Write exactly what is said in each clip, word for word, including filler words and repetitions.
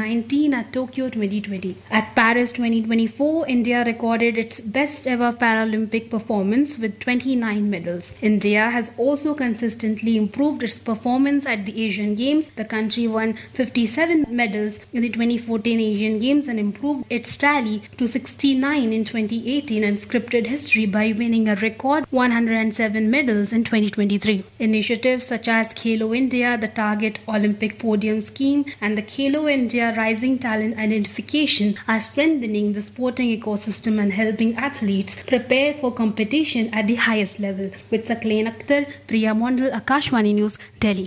nineteen at Tokyo twenty twenty. At Paris twenty twenty-four, India recorded its best ever Paralympic performance with twenty-nine medals. India has also consistently improved its performance at the Asian Games. The country won fifty-seven medals in the twenty fourteen Asian Games and improved its tally to sixty-nine in twenty eighteen and scripted history by winning a record one hundred seven medals in twenty twenty-three. Initiatives such as Khelo India, the Target Olympic Podium Scheme, and the Khelo India Rising Talent Identification are strengthening the sporting ecosystem and helping athletes prepare for competition at the highest level. With Sakleen Akhtar, Priya Mondal, Akashvani News, Delhi.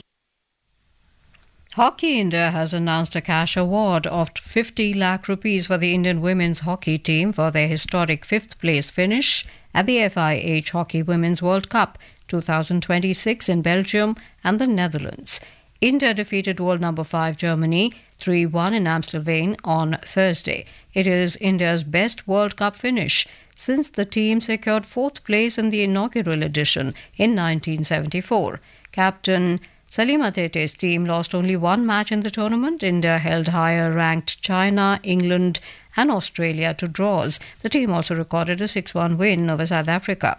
Hockey India has announced a cash award of fifty lakh rupees for the Indian women's hockey team for their historic fifth place finish at the F I H Hockey Women's World Cup twenty twenty-six in Belgium and the Netherlands. India defeated world number five Germany three one in Amstelveen on Thursday. It is India's best World Cup finish since the team secured fourth place in the inaugural edition in nineteen seventy-four. Captain Salima Tete's team lost only one match in the tournament. India held higher ranked China, England and Australia to draws. The team also recorded a six one win over South Africa.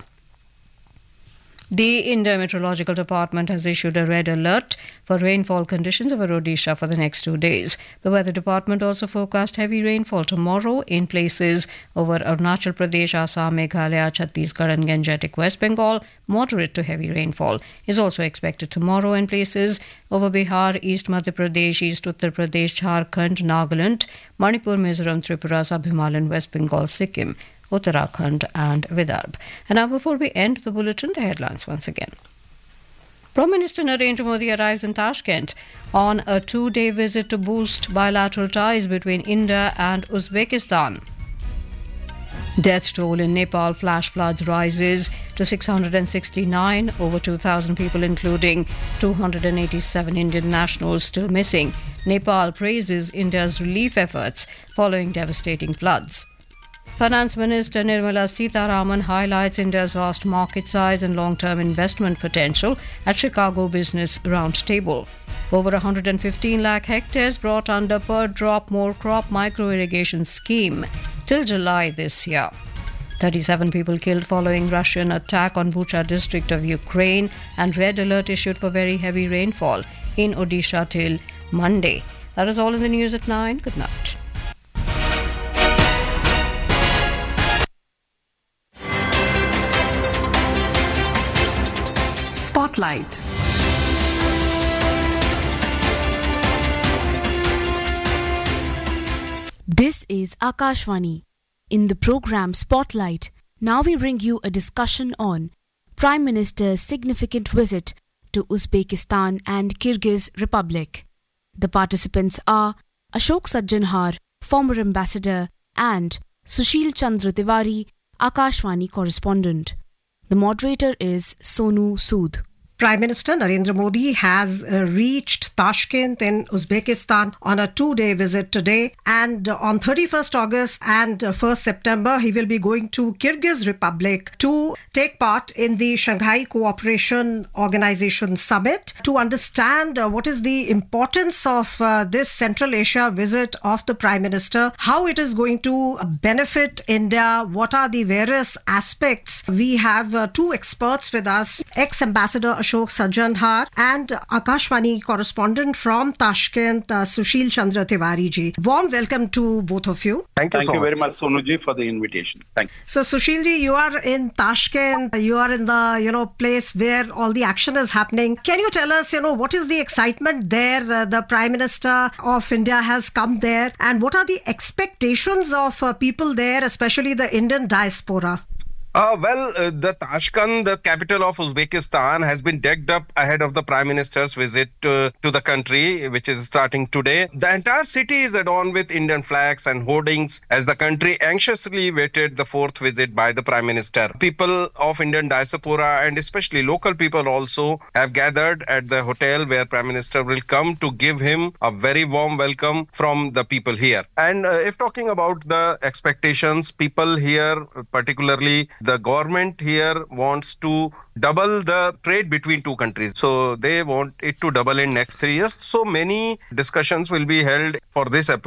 The India Meteorological Department has issued a red alert for rainfall conditions over Odisha for the next two days. The Weather Department also forecast heavy rainfall tomorrow in places over Arunachal Pradesh, Assam, Meghalaya, Chhattisgarh and Gangetic West Bengal. Moderate to heavy rainfall is also expected tomorrow in places over Bihar, East Madhya Pradesh, East Uttar Pradesh, Jharkhand, Nagaland, Manipur, Mizoram, Tripura, Sub-Himalayan, West Bengal, Sikkim, Uttarakhand and Vidarbha. And now before we end the bulletin, the headlines once again. Prime Minister Narendra Modi arrives in Tashkent on a two-day visit to boost bilateral ties between India and Uzbekistan. Death toll in Nepal flash floods rises to six hundred sixty-nine, over two thousand people including two hundred eighty-seven Indian nationals still missing. Nepal praises India's relief efforts following devastating floods. Finance Minister Nirmala Sitharaman highlights India's vast market size and long-term investment potential at Chicago Business Roundtable. Over one hundred fifteen lakh hectares brought under per drop more crop micro-irrigation scheme till July this year. thirty-seven people killed following Russian attack on Bucha district of Ukraine, and red alert issued for very heavy rainfall in Odisha till Monday. That is all in the news at nine. Good night. Spotlight. This is Akashvani. In the program Spotlight, now we bring you a discussion on Prime Minister's significant visit to Uzbekistan and Kyrgyz Republic. The participants are Ashok Sajjanhar, former ambassador, and Sushil Chandra Tiwari, Akashvani correspondent. The moderator is Sonu Sood. Prime Minister Narendra Modi has uh, reached Tashkent in Uzbekistan on a two-day visit today, and uh, on thirty-first August and uh, first September he will be going to Kyrgyz Republic to take part in the Shanghai Cooperation Organization Summit to understand uh, what is the importance of uh, this Central Asia visit of the Prime Minister, how it is going to benefit India, what are the various aspects. We have uh, two experts with us, ex-ambassador Ashok Sajjanhar and Akashvani correspondent from Tashkent, uh, Sushil Chandra Tiwari ji. Warm welcome to both of you. Thank you, Thank so you much. very much, Sonu ji, for the invitation. Thank you. So Sushil ji, you are in Tashkent, you are in the, you know, place where all the action is happening. Can you tell us, you know, what is the excitement there? Uh, the Prime Minister of India has come there, and what are the expectations of uh, people there, especially the Indian diaspora? Uh, well, uh, the Tashkent, the capital of Uzbekistan, has been decked up ahead of the Prime Minister's visit uh, to the country, which is starting today. The entire city is adorned with Indian flags and hoardings as the country anxiously waited the fourth visit by the Prime Minister. People of Indian diaspora and especially local people also have gathered at the hotel where Prime Minister will come to give him a very warm welcome from the people here. And uh, if talking about the expectations, people here, particularly the government here, wants to double the trade between two countries. So they want it to double in next three years. So many discussions will be held for this approach.